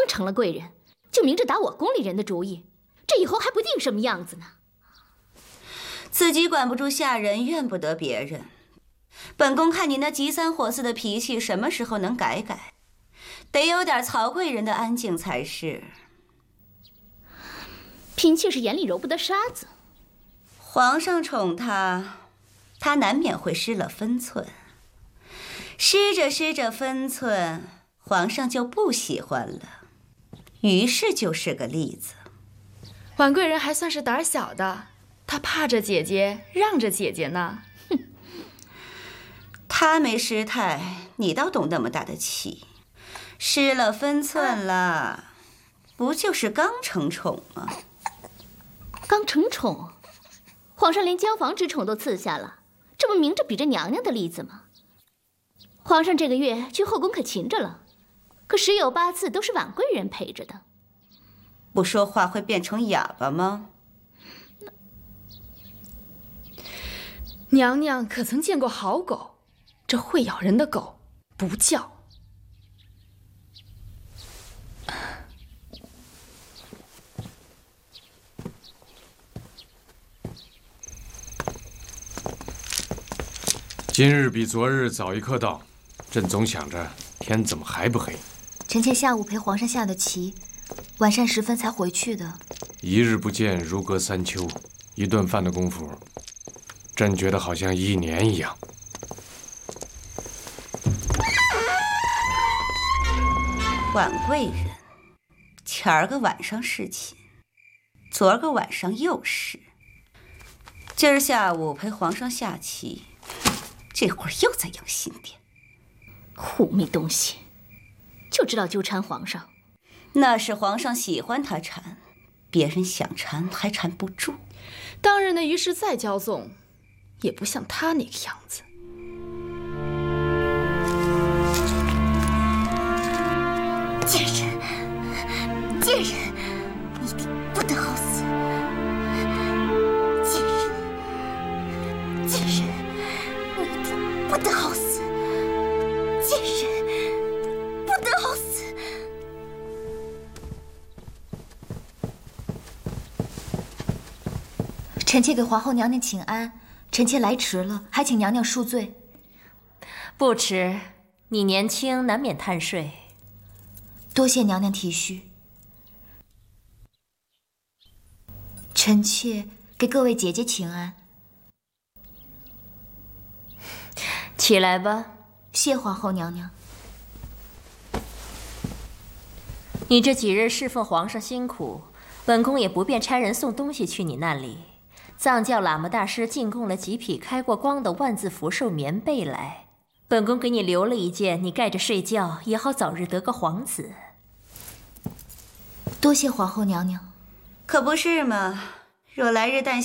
成了贵人，就明着打我宫里人的主意，这以后还不定什么样子呢。 自己管不住下人，怨不得别人。本宫看你那急三火四的脾气，什么时候能改改？得有点曹贵人的安静才是。 嫔妾是眼里揉不得沙子。 皇上宠她，她难免会失了分寸。失着分寸，皇上就不喜欢了。于是就是个例子。 婉贵人还算是胆小的，她怕着姐姐，让着姐姐呢。 哼， 她没失态，你倒懂那么大的气。失了分寸了，不就是刚承宠吗？ 刚承宠，皇上连交房之宠都赐下了，这不明着比着娘娘的例子吗？皇上这个月去后宫可勤着了，可10有8次都是婉贵人陪着的。 不说话会变成哑巴吗？ 娘娘可曾见过好狗？这会咬人的狗不叫。 今日比昨日早一刻到，朕总想着天怎么还不黑。 臣妾下午陪皇上下的棋，晚膳时分才回去的。 一日不见如隔3秋，一顿饭的功夫，朕觉得好像1年一样。 婉贵人，前儿个晚上侍寝，昨儿个晚上又是，今儿下午陪皇上下棋，这会儿又在养心殿。 虎迷东西，就知道纠缠皇上。 那是皇上喜欢他缠，别人想缠还缠不住。 当日那于氏再骄纵，也不像他那个样子。 贱人，贱人，你不得好死！贱人，贱人，你不得好死！贱人，不得好死！臣妾给皇后娘娘请安，臣妾来迟了，还请娘娘恕罪。 不迟，你年轻难免贪睡。 多谢娘娘体恤。臣妾给各位姐姐请安。 起来吧。 谢皇后娘娘。 你这几日侍奉皇上辛苦，本宫也不便差人送东西去你那里。藏教喇嘛大师进贡了几匹开过光的万字符寿棉被来，本宫给你留了一件，你盖着睡觉，也好早日得个皇子。 多谢皇后娘娘。 可不是嘛，若来日旦